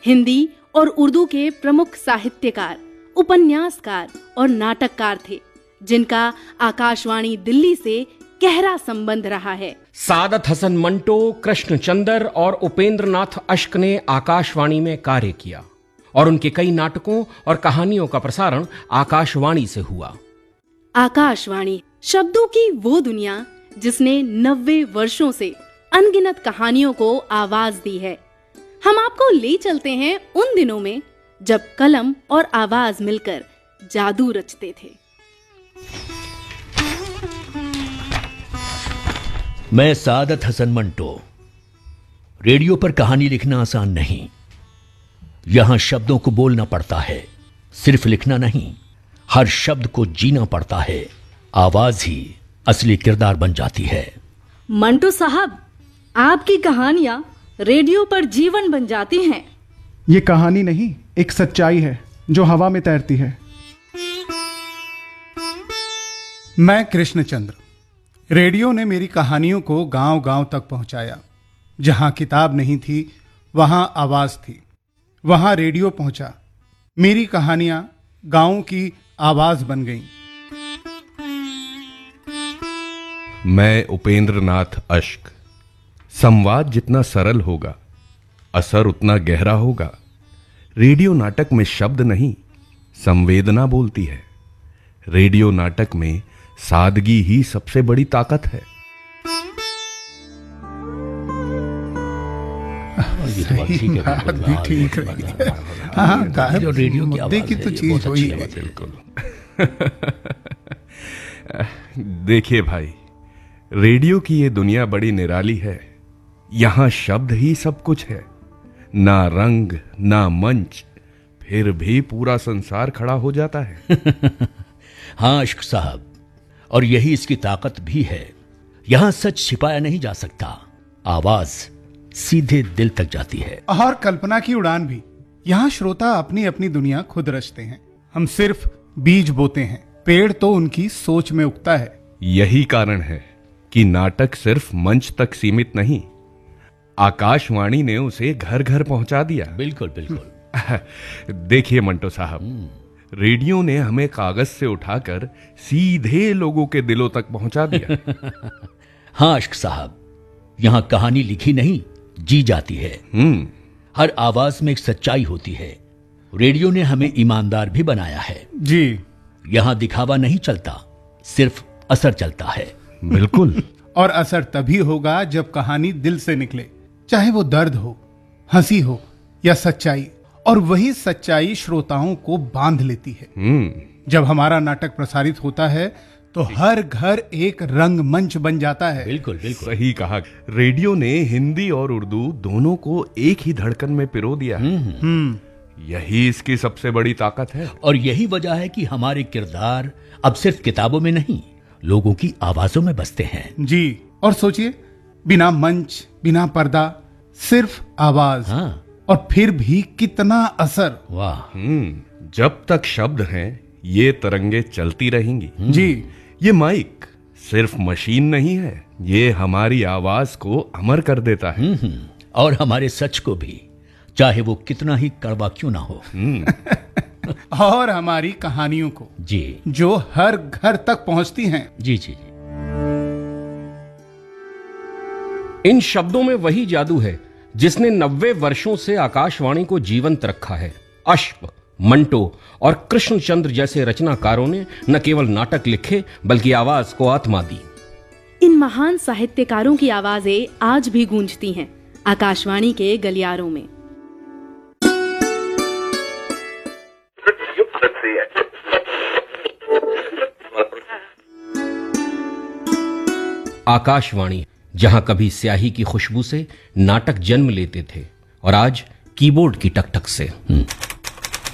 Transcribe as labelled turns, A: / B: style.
A: हिंदी और उर्दू के प्रमुख साहित्यकार, उपन्यासकार और नाटककार थे, जिनका आकाशवाणी दिल्ली से गहरा संबंध रहा है।
B: सादत हसन मंटो, कृष्णचंद्र और उपेंद्र नाथ अश्क ने आकाशवाणी में कार्य किया और उनके कई नाटकों और कहानियों का प्रसारण आकाशवाणी से हुआ।
A: आकाशवाणी शब्दों की वो दुनिया जिसने 90 वर्षों से अनगिनत कहानियों को आवाज दी है। हम आपको ले चलते हैं उन दिनों में जब कलम और आवाज मिलकर जादू रचते थे।
C: मैं सादत हसन मंटो। रेडियो पर कहानी लिखना आसान नहीं। यहां शब्दों को बोलना पड़ता है, सिर्फ लिखना नहीं। हर शब्द को जीना पड़ता है। आवाज ही असली किरदार बन जाती है।
D: मंटो साहब, आपकी कहानियां रेडियो पर जीवन बन जाती हैं।
E: ये कहानी नहीं, एक सच्चाई है जो हवा में तैरती है।
F: मैं कृष्णचंद्र। रेडियो ने मेरी कहानियों को गांव-गांव तक पहुंचाया। जहां किताब नहीं थी, वहां आवाज थी। वहां रेडियो पहुंचा। मेरी कहानियां गांव की आवाज बन गईं।
G: मैं उपेंद्र नाथ अश्क। संवाद जितना सरल होगा, असर उतना गहरा होगा। रेडियो नाटक में शब्द नहीं, संवेदना बोलती है। रेडियो नाटक में सादगी ही सबसे बड़ी ताकत है।
F: बात भी ठीक रही है। हाँ, रेडियो मुद्दे की तो चीज हुई है।
G: बिल्कुल। देखिए भाई, रेडियो की ये दुनिया बड़ी निराली है। यहां शब्द ही सब कुछ है, ना रंग ना मंच, फिर भी पूरा संसार खड़ा हो जाता है।
C: हाँ अश्क साहब, और यही इसकी ताकत भी है। यहां सच छिपाया नहीं जा सकता। आवाज सीधे दिल तक जाती है।
F: और कल्पना की उड़ान भी। यहाँ श्रोता अपनी अपनी दुनिया खुद रचते हैं। हम सिर्फ बीज बोते हैं, पेड़ तो उनकी सोच में उगता है।
G: यही कारण है कि नाटक सिर्फ मंच तक सीमित नहीं, आकाशवाणी ने उसे घर घर पहुंचा दिया।
C: बिल्कुल बिल्कुल।
G: देखिए मंटो साहब, रेडियो ने हमें कागज से उठाकर सीधे लोगों के दिलों तक पहुंचा दिया।
C: हाँ अश्क साहब, यहां कहानी लिखी नहीं, जी जाती है। हर आवाज में एक सच्चाई होती है। रेडियो ने हमें ईमानदार भी बनाया है।
F: जी।
C: यहां दिखावा नहीं चलता, सिर्फ असर चलता है।
G: बिल्कुल।
F: और असर तभी होगा जब कहानी दिल से निकले, चाहे वो दर्द हो, हंसी हो या सच्चाई। और वही सच्चाई श्रोताओं को बांध लेती है। जब हमारा नाटक प्रसारित होता है तो हर घर एक रंगमंच बन जाता है।
C: बिल्कुल बिल्कुल
G: सही कहा। रेडियो ने हिंदी और उर्दू दोनों को एक ही धड़कन में पिरो दिया। यही इसकी सबसे बड़ी ताकत है।
C: और यही वजह है कि हमारे किरदार अब सिर्फ किताबों में नहीं, लोगों की आवाजों में बसते हैं।
F: जी। और सोचिए, बिना मंच, बिना पर्दा, सिर्फ आवाज।
C: हाँ।
F: और फिर भी कितना असर।
C: वाह।
G: जब तक शब्द हैं, ये तरंगे चलती रहेंगी।
F: जी।
G: ये माइक सिर्फ मशीन नहीं है, ये हमारी आवाज को अमर कर देता है।
C: और हमारे सच को भी, चाहे वो कितना ही कड़वा क्यों ना हो।
F: और हमारी कहानियों को
C: जी,
F: जो हर घर तक पहुंचती हैं।
C: जी जी जी।
B: इन शब्दों में वही जादू है जिसने 90 वर्षों से आकाशवाणी को जीवंत रखा है। अश्क, मंटो और कृष्णचंद्र जैसे रचनाकारों ने न केवल नाटक लिखे, बल्कि आवाज को आत्मा दी।
A: इन महान साहित्यकारों की आवाजें आज भी गूंजती हैं आकाशवाणी के गलियारों में।
B: आकाशवाणी, जहां कभी स्याही की खुशबू से नाटक जन्म लेते थे और आज कीबोर्ड की टकटक से।